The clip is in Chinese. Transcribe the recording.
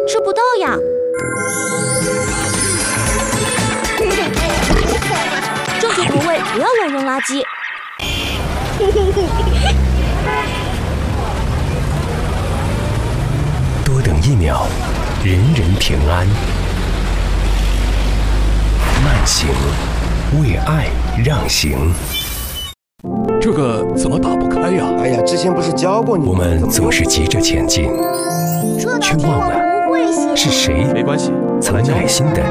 吃不到呀。正确投喂，不要乱扔垃圾。 多等1秒，人人平安。慢行，为爱让行。 这个怎么打不开呀？ 哎呀，之前不是教过你？ 我们总是急着前进，却忘了是谁没关系， 曾耐心的